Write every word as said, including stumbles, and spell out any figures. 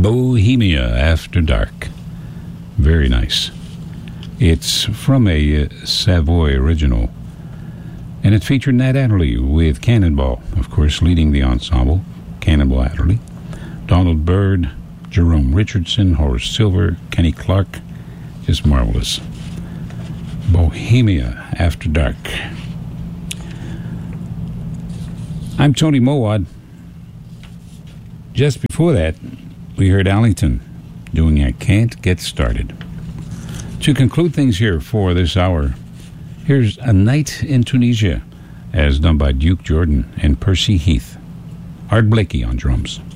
Bohemia After Dark. Very nice. It's from a uh, Savoy original, and it featured Nat Adderley with Cannonball, of course, leading the ensemble. Cannonball Adderley, Donald Byrd, Jerome Richardson, Horace Silver, Kenny Clark. Just marvelous. Bohemia After Dark. I'm Tony Mowat. Just before that, we heard Allington doing I Can't Get Started. To conclude things here for this hour, here's A Night in Tunisia, as done by Duke Jordan and Percy Heath. Art Blakey on drums.